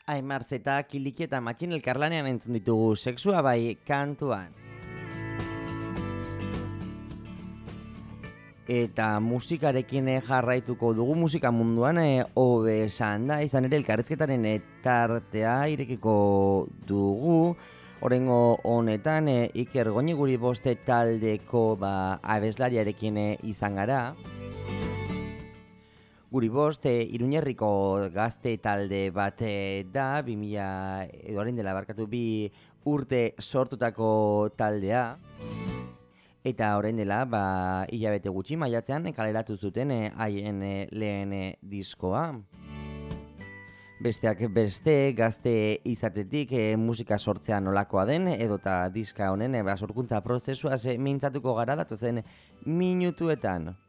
Aimartz eta Kiliki eta Matxin elkarlanean entzun ditugu sexua bai kantuan. Eta musikarekin jarraituko dugu, musika munduan hobe esan da, izan ere elkarrizketaren tartea irekiko dugu. Oraingo honetan Iker Goñiguri boste taldeko abeslariarekin izan gara. Guri bost, Iruñerriko gazte talde bat da, 2 urte sortutako taldea. Eta orain dela, hilabete gutxi maiatzean kaleratu zuten haien lehen diskoa. Besteak beste, gazte izatetik musika sortzea nolakoa den, edota diska honen sorkuntza prozesua mintzatuko gara datozen minutuetan.